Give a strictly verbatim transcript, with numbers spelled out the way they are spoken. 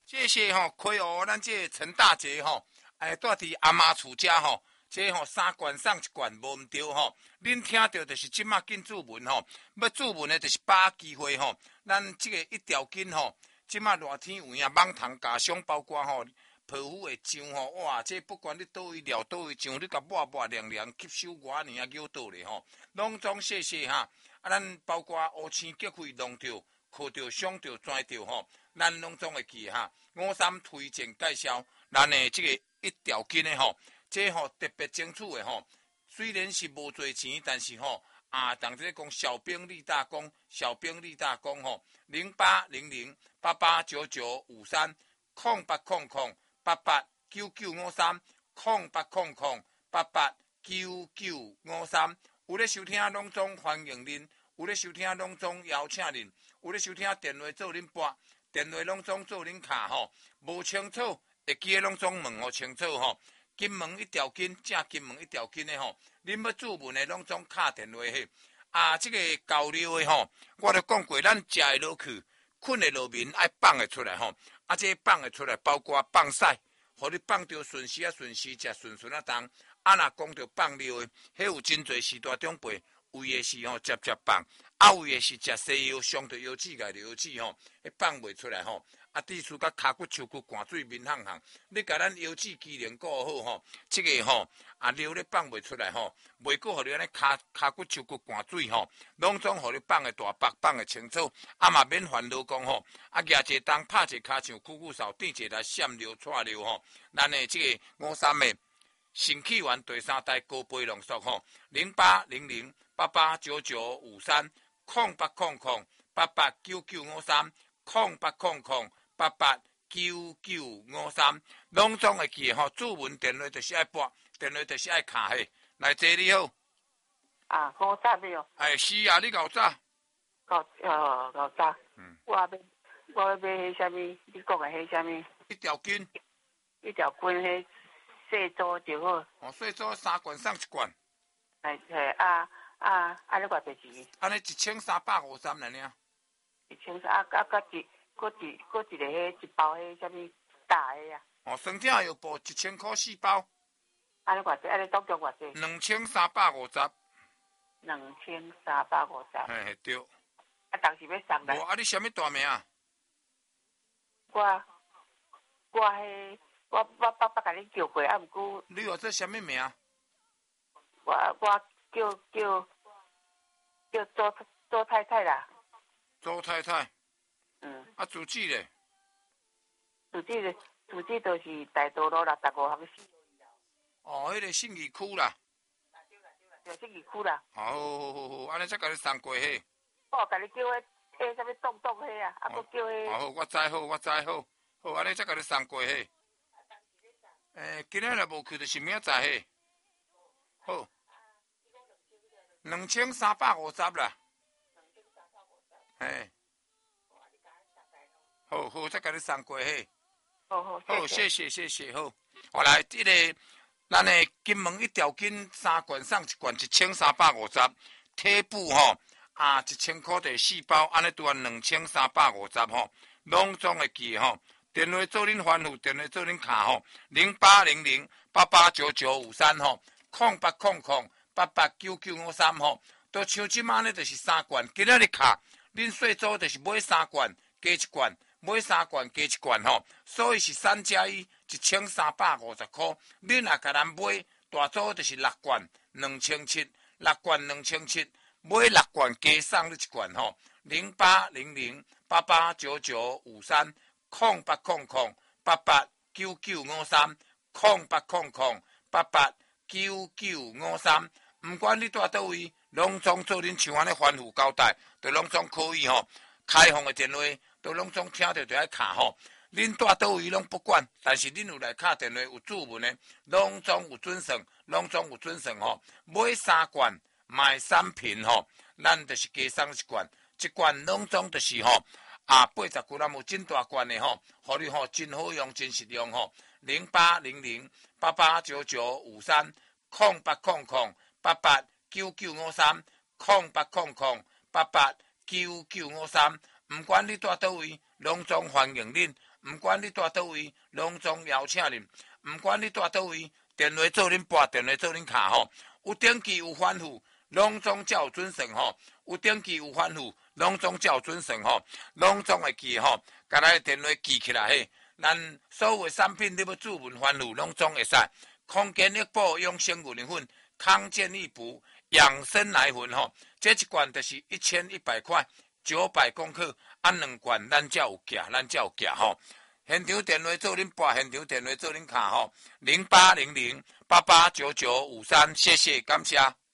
谢谢吼，亏哦，咱这陈大姐吼，哎，住伫阿妈厝家吼，这吼三罐送一罐无毋对吼。恁听到就是即马紧注文吼，要注文的就是把握机会吼。咱这个一条筋吼，即马热天有影蠓虫加上，包括吼皮肤的痒吼，哇，这不管你倒位料倒位痒，你甲抹抹凉凉吸收偌尔啊尿倒咧吼，拢总谢谢哈。啊，咱包括乌青结肺弄着。靠着、伤着、拽着吼，咱拢总会记哈。五三推荐介绍，咱的这个一条筋的吼，这吼特别清楚的吼。虽然是无多钱，但是吼啊，当这讲小兵立大功，小兵立大功吼。零八零零八八九九五三空八空空八八九九五三空八空空八八九九五三，有咧收听拢总欢迎恁，有咧收听拢总邀请恁。有咧收听电话做恁拨，电话拢总做恁卡吼，无清楚会记得拢总问互清楚吼。金门一条筋，正金门一条筋的吼，恁要注文的拢总敲电话去。啊，这个交流的吼，我都讲过，咱食的落去，困的落眠，爱放的出来吼。啊，这放的出来，包括放屎，互你放着顺时啊顺时食，顺顺啊当。啊，若讲着放尿的，迄有真侪时大长辈。胃的是吼，接接放；啊，胃的是食西药，伤着腰子个腰子吼，迄放袂出来吼。啊，地处甲骹骨、手骨寒水面烘烘，你甲咱腰子机能顾好吼，即、這个吼啊尿咧放袂出来吼，袂过互你安尼骹骹骨、手骨寒水吼，拢总互你放的大白，放的清楚，啊嘛免烦恼讲吼，啊举一个踮拍一个骹像酷酷扫，垫一个来闪尿、窜尿吼，咱的即个五三的新起源第三代高倍浓缩吼，零八零零。八八九九五三空八空空八八九九五三空八空空八八九九五三，拢总会记吼。注文电话就是爱拨，电话就是爱卡嘿。来，姐你好。 啊，五早对哦。 哎，是啊，你搞早。 搞哦，搞早。 嗯。 我要我要买迄啥物？你讲的迄啥物？ 一条筋。 一条筋迄细组就好。 哦，细组三罐送一罐。 哎嘿啊。啊，安尼偌济钱？ 安尼一千三百五十来呢？ 一千三啊，啊，搁一，搁一，搁一个迄一包迄啥物大个啊？ 哦，生煎药布一千块四包。 安尼偌济？安尼总共偌济？ 两千三百五十。 两千三百五十。 嘿嘿对。 啊，当时要送来。 无啊，你什么大名啊？ 我，我迄，我我爸爸甲你叫过，啊，毋过。 你话这什么名？ 我我。叫叫叫周周太太啦， 周太太。 嗯。 啊，主旨咧？ 主旨咧，主旨就是大道路六十五巷四。 哦，迄、那个信义区啦。 对，信义区啦。 好，好，好，好，安尼才甲你送过去。 我甲你叫迄迄啥物洞洞迄啊，啊，佫叫迄。 好，我知好，我知好，好，安尼才甲你送过去。诶，今仔若无去，就是明仔载去。好。两千三百五十啦，嘿，好好，再给你送过去。 好好， 好，谢谢谢谢，好。我来，这个咱的金门一条筋三罐送一罐，一千三百五十。贴布吼啊，一千块第四包，安尼拄啊两千三百五十吼，拢总会记吼。电话做恁欢呼，电话做恁卡吼，零八零零八八九九五三吼，空八空空。八八九九五三吼，都像即马呢，就是三罐。今仔日卡，恁细组就是买三罐加一罐，买三罐加一罐吼，所以是三加一，一千三百五十块。恁也甲咱买大组就是六罐，两千七，六罐两千七，买六罐加送你一罐吼。零八零零八八九九五三空八空空八八九九五三空八空空八八九九五三。毋管你住倒位，拢总做恁像安尼吩咐交代，就拢总可以吼。开放的电话，都拢总听着就爱卡吼。恁住倒位拢不管，但是恁有来敲电话有注文的，拢总有准算，拢总有准算吼。买三罐买三瓶吼，咱就是加送一罐，一罐拢总就是吼啊八十几人有真大罐的吼，互你吼真好用，真实用吼。零八零零八八九九五三空八空空。八八九九五三空八空空八八九九五三，毋管你住倒位，拢总欢迎恁毋管你住叨位，拢总邀请恁；毋管你住叨位，电话做恁拨，电话做恁卡吼。有登记有反复，拢总才有准算吼。有登记有反复，拢总才有准算吼。拢总会记吼，甲咱电话记起来嘿。咱所有产品你要注文反复，拢总会使。空间益宝养生牛奶粉，康健益补养生奶粉吼，这一罐就是一千一百块，九百公克，啊两罐咱才有价，咱才有价吼。现场电话做恁拨，现场电话做恁卡吼，零八零零八八九九五三，谢谢，感谢。